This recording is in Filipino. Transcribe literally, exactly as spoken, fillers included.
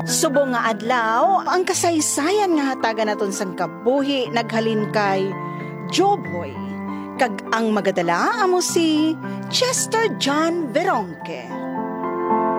Subong nga adlaw, ang kasaysayan nga hatagan naton sang kabuhi naghalin kay Jobhoy. Kag ang magadala amo si Chester John Veronque.